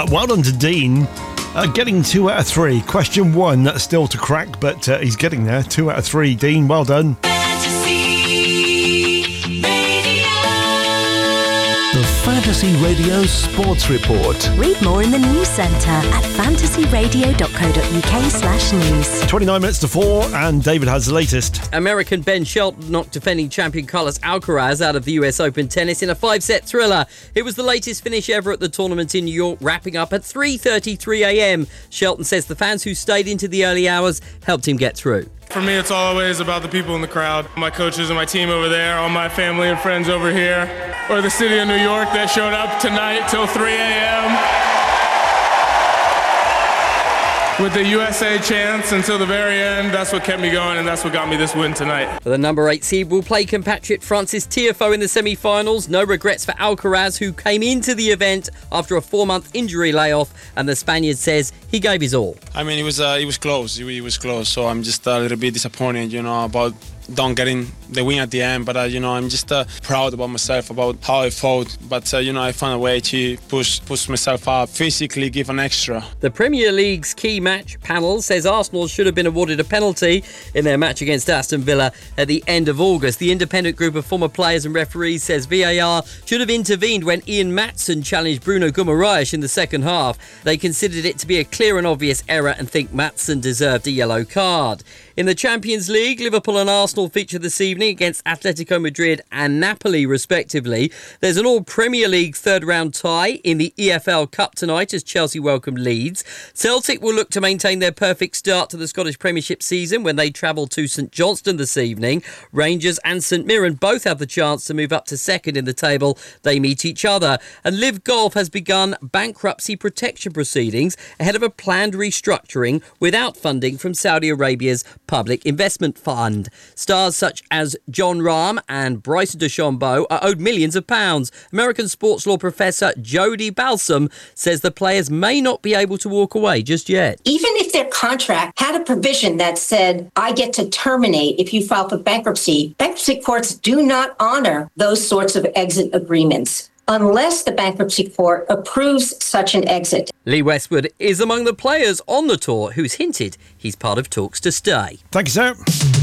Well done to Dean. Getting 2 out of 3. Question 1, that's still to crack, but he's getting there. 2 out of 3. Dean, well done. The Fantasy Radio Sports Report. Read more in the news centre at fantasyradio.co.uk/news. 29 minutes to 4, and David has the latest. American Ben Shelton knocked defending champion Carlos Alcaraz out of the US Open tennis in a 5-set thriller. It was the latest finish ever at the tournament in New York, wrapping up at 3:33am. Shelton says the fans who stayed into the early hours helped him get through. For me, it's always about the people in the crowd. My coaches and my team over there, all my family and friends over here, or the city of New York that showed up tonight till 3 a.m. with the USA chants until the very end. That's what kept me going, and that's what got me this win tonight. The number 8 seed will play compatriot Francis Tiafoe in the semi-finals. No regrets for Alcaraz, who came into the event after a 4-month injury layoff, and the Spaniard says he gave his all. I mean, it was close. It was close. So I'm just a little bit disappointed, about don't getting the win at the end. But I'm just proud about myself, about how I fought. But I found a way to push myself up, physically give an extra. The Premier League's key match panel says Arsenal should have been awarded a penalty in their match against Aston Villa at the end of August. The independent group of former players and referees says VAR should have intervened when Ian Maatsen challenged Bruno Guimaraes in the second half. They considered it to be a clear and obvious error and think Maatsen deserved a yellow card. In the Champions League, Liverpool and Arsenal feature this evening against Atletico Madrid and Napoli, respectively. There's an all-Premier League third-round tie in the EFL Cup tonight as Chelsea welcome Leeds. Celtic will look to maintain their perfect start to the Scottish Premiership season when they travel to St Johnstone this evening. Rangers and St Mirren both have the chance to move up to second in the table. They meet each other. And Liv Golf has begun bankruptcy protection proceedings ahead of a planned restructuring without funding from Saudi Arabia's Public Investment Fund. Stars such as John Rahm and Bryson DeChambeau are owed millions of pounds. American sports law professor Jody Balsam says the players may not be able to walk away just yet. Even if their contract had a provision that said, I get to terminate if you file for bankruptcy, bankruptcy courts do not honor those sorts of exit agreements unless the bankruptcy court approves such an exit. Lee Westwood is among the players on the tour who's hinted he's part of talks to stay. Thank you, sir.